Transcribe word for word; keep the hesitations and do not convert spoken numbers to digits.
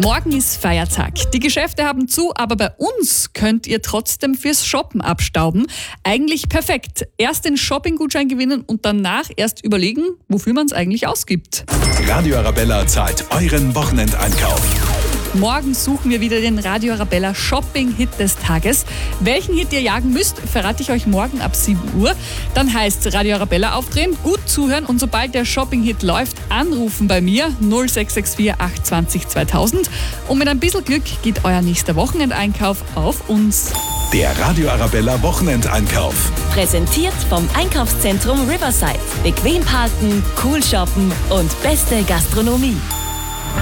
Morgen ist Feiertag. Die Geschäfte haben zu, aber bei uns könnt ihr trotzdem fürs Shoppen abstauben. Eigentlich perfekt. Erst den Shopping-Gutschein gewinnen und danach erst überlegen, wofür man es eigentlich ausgibt. Radio Arabella zahlt euren Wochenendeinkauf. Morgen suchen wir wieder den Radio Arabella Shopping-Hit des Tages. Welchen Hit ihr jagen müsst, verrate ich euch morgen ab sieben Uhr. Dann heißt Radio Arabella aufdrehen, gut zuhören und sobald der Shopping-Hit läuft, anrufen bei mir null sechs sechs vier acht zwei null zweitausend. Und mit ein bisschen Glück geht euer nächster Wochenendeinkauf auf uns. Der Radio Arabella Wochenendeinkauf. Präsentiert vom Einkaufszentrum Riverside. Bequem parken, cool shoppen und beste Gastronomie.